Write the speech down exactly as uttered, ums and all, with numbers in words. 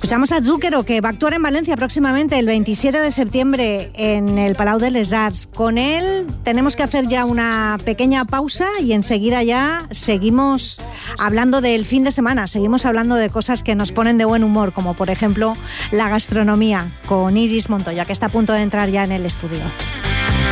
Escuchamos a Zúquero, que va a actuar en Valencia próximamente, el veintisiete de septiembre, en el Palau de les Arts. Con él tenemos que hacer ya una pequeña pausa y enseguida ya seguimos hablando del fin de semana, seguimos hablando de cosas que nos ponen de buen humor, como por ejemplo la gastronomía, con Iris Montoya, que está a punto de entrar ya en el estudio.